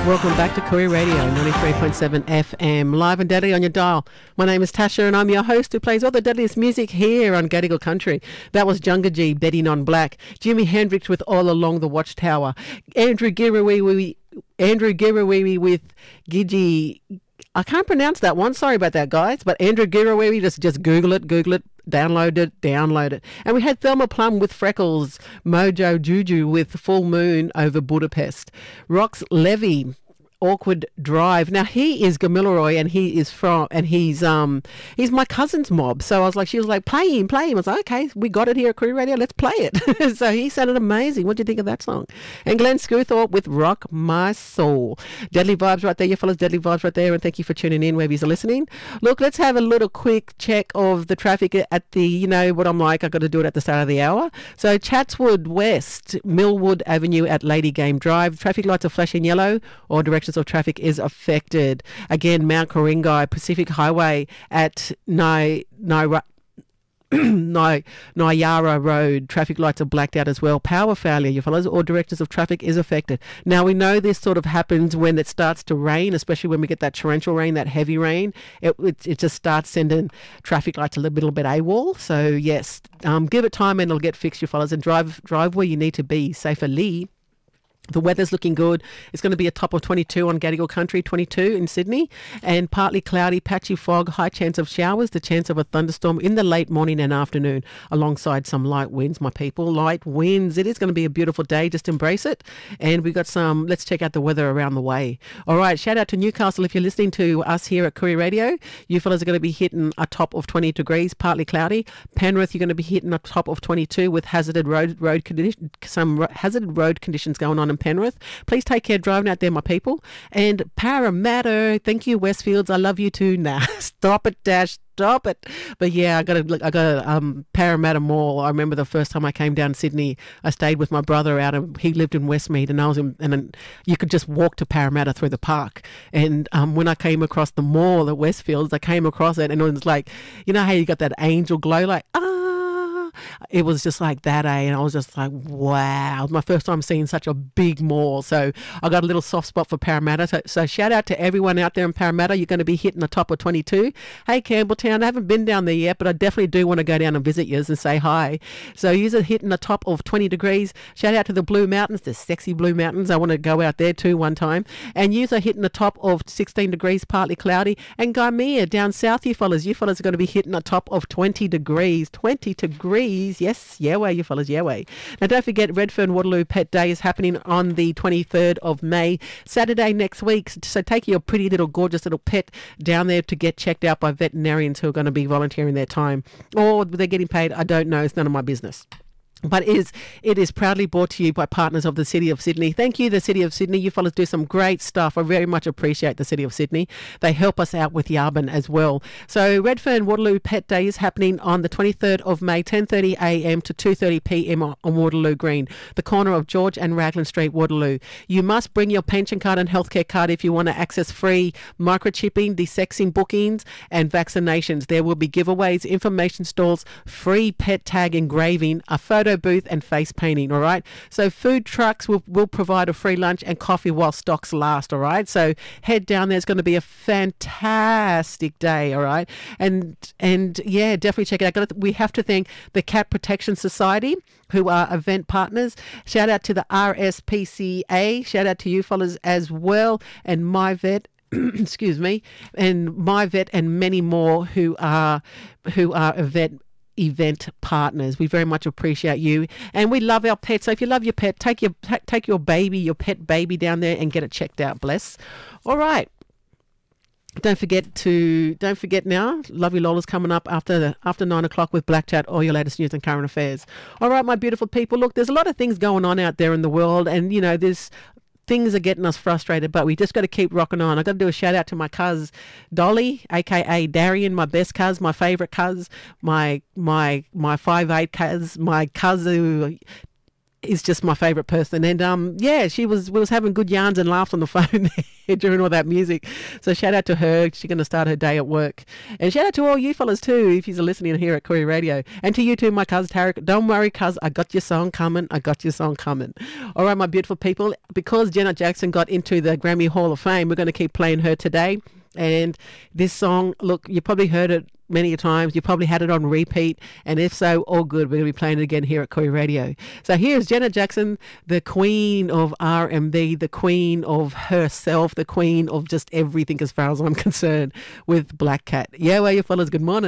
Welcome back to Koori Radio 93.7 FM, live and deadly on your dial. My name is Tasha and I'm your host who plays all the deadliest music here on Gadigal Country. That was Junga G, Betting on Black, Jimi Hendrix with All Along the Watchtower, Andrew Girawiwi with Gigi. I can't pronounce that one. Sorry about that, guys. But Andrew Girawiwi, just Google it, download it. And we had Thelma Plum with Freckles, Mojo Juju with Full Moon over Budapest, Rox Levy, Awkward Drive. Now he is Gamilaroi and he's my cousin's mob. So she was like, play him. I was like, okay, we got it here at Koori Radio, let's play it. So he sounded amazing. What do you think of that song? And Glenn Scoothorpe with Rock My Soul. Deadly vibes right there, you fellas, deadly vibes right there. And thank you for tuning in wherever you're listening. Look, let's have a little quick check of the traffic at the, you know what I'm like, I got to do it at the start of the hour. So Chatswood West, Millwood Avenue at Lady Game Drive. Traffic lights are flashing yellow. All directions of traffic is affected. Again, Mount Coringai, Pacific Highway at Nyara Road. Traffic lights are blacked out as well. Power failure, you fellas. All directors of traffic is affected. Now, we know this sort of happens when it starts to rain, especially when we get that torrential rain, that heavy rain. It just starts sending traffic lights a little bit AWOL. So, yes, give it time and it'll get fixed, you fellas. And drive where you need to be safely. The weather's looking good. It's going to be a top of 22 on Gadigal Country, 22 in Sydney, and partly cloudy, patchy fog, high chance of showers, the chance of a thunderstorm in the late morning and afternoon, alongside some light winds, my people. Light winds. It is going to be a beautiful day. Just embrace it. And we've got let's check out the weather around the way. All right, shout out to Newcastle if you're listening to us here at Koori Radio. You fellas are going to be hitting a top of 20 degrees, partly cloudy. Penrith, you're going to be hitting a top of 22 with hazarded road conditions going on in Penrith. Please take care driving out there, my people. And Parramatta, thank you, Westfields. I love you too. Now, stop it, Dash. Stop it. But yeah, I got a Parramatta Mall. I remember the first time I came down to Sydney, I stayed with my brother out and he lived in Westmead and you could just walk to Parramatta through the park. And when I came across the mall at Westfields, I came across it and it was like, you know how you got that angel glow, like, it was just like that, and I was just like, wow. It was my first time seeing such a big mall. So I got a little soft spot for Parramatta. So shout out to everyone out there in Parramatta. You're going to be hitting the top of 22. Hey, Campbelltown, I haven't been down there yet, but I definitely do want to go down and visit you and say hi. So you're hitting the top of 20 degrees. Shout out to the Blue Mountains, the sexy Blue Mountains. I want to go out there too one time. And you're hitting the top of 16 degrees, partly cloudy. And Gymea, down south, you fellas are going to be hitting the top of 20 degrees. 20 degrees. Yes, yeah way, you fellas, yeah way. Now, don't forget, Redfern Waterloo Pet Day is happening on the 23rd of May, Saturday next week. So take your pretty little, gorgeous little pet down there to get checked out by veterinarians who are going to be volunteering their time. Or they're getting paid, I don't know, it's none of my business. But it is proudly brought to you by partners of the City of Sydney. Thank you, the City of Sydney. You fellas do some great stuff. I very much appreciate the City of Sydney. They help us out with Yarbin as well. So Redfern Waterloo Pet Day is happening on the 23rd of May, 10:30am to 2:30pm on Waterloo Green, the corner of George and Raglan Street, Waterloo. You must bring your pension card and healthcare card if you want to access free microchipping, desexing bookings and vaccinations. There will be giveaways, information stalls, free pet tag engraving, a photo booth and face painting. All right, so food trucks will provide a free lunch and coffee while stocks last. All right, so head down there. It's going to be a fantastic day. All right, and yeah, definitely check it out. We have to thank the Cat Protection Society, who are event partners. Shout out to the RSPCA. Shout out to you fellas as well, and MyVet. Excuse me, and MyVet and many more who are event partners. We very much appreciate you, and we love our pets. So if you love your pet, take your pet baby down there and get it checked out. Bless. All right. Don't forget now, Lovely Lola's coming up after 9 o'clock with Black Chat, all your latest news and current affairs. All right, my beautiful people. Look, there's a lot of things going on out there in the world, and you know, things are getting us frustrated, but we just got to keep rocking on. I've got to do a shout out to my cuz Dolly, aka Darian, my best cuz, my favourite cuz, my 5'8" cuz, my cuz who is just my favourite person. And yeah, we was having good yarns and laughs on the phone there during all that music. So shout out to her. She's going to start her day at work. And shout out to all you fellas too, if you're listening here at Koori Radio. And to you too, my cousin Tarek. Don't worry, cuz I got your song coming. I got your song coming. All right, my beautiful people. Because Janet Jackson got into the Grammy Hall of Fame, we're going to keep playing her today. And this song, look, you probably heard it many times. You probably had it on repeat. And if so, all good. We're going to be playing it again here at Koori Radio. So here's Janet Jackson, the queen of R&B, the queen of herself, the queen of just everything as far as I'm concerned with Black Cat. Yeah, well, you fellas, good morning.